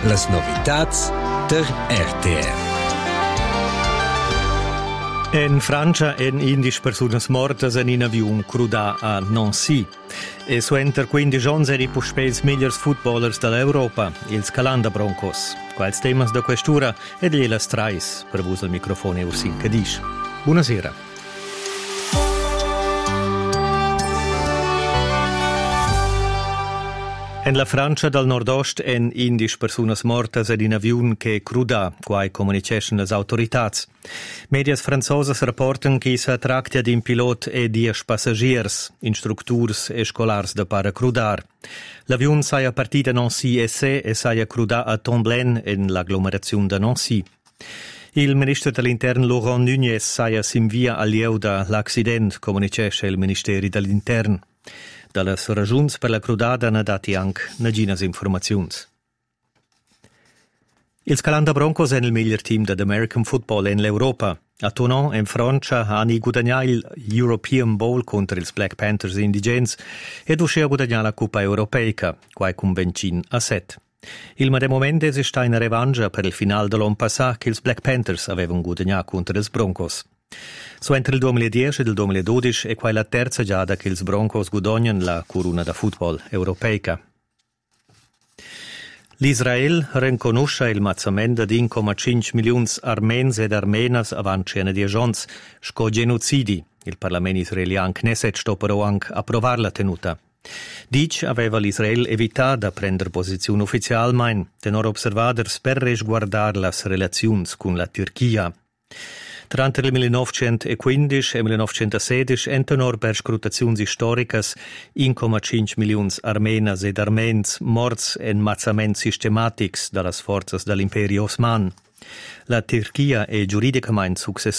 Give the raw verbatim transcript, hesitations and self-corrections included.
Las novitats der R T R. In Francia en indisch personas mortas en in avion crudà a Nancy. E suenter quindici ons eri puspels migliors footballers dall'Europa, ils Calanda Broncos. Quals temas da questura ed gliela strais, per vos al microfono Ursin Cadisch. Buonasera. En la Francia dal nord-ost en indisch personas mortas ed in avion che crudà, quai comunication las autoritats. Medias franzosas rapportan che sa tracta di un pilot e dies passagiers, instructurs e scolars da para crudar. L'avion saia partita da Nancy e se e saia crudà a Tomblaine en l'agglomerazione da Nancy. Il ministro dell'Interno Laurent Nunez saia s'invia a lieu da l'accident, comunicasse il Ministeri dell'Interno. Dalle ragioni per la crudada ne dati anche naginas informazions. Il Calanda Broncos è il miglior team dell'American Football in l'Europa. A Tonon, in Francia, hanno guadagnato il European Bowl contro i Black Panthers indigents ed uscì a guadagnare la Coppa Europeica, quai con venti a sette. Il medesimo momento esiste una revanche per il finale dell'anno passato che i Black Panthers avevano guadagnato contro i Broncos. So entre il duemiladieci e il duemiladodici è quella terza giada che i Broncos guadagnano la corona da football europeica. L'Israel riconosce il mazzamento di uno virgola cinque milioni armeni ed armenas avanti a dieci anni, sco genocidi. Il Parlamento israeliano Knesset sta però anche a provare la tenuta. Dic aveva l'Israel evitato da prendere posizione ufficiale, ma tenor observato per risguardare le relazioni con la Turchia. Tra il millenovecentoquindici e il millenovecentosedici, in tenor per scrutazioni storiche, uno virgola cinque milioni armenas ed armens morts e mazzamenti sistematici dalle forze dell'Imperio Osman. La Turchia è giuridicamente successore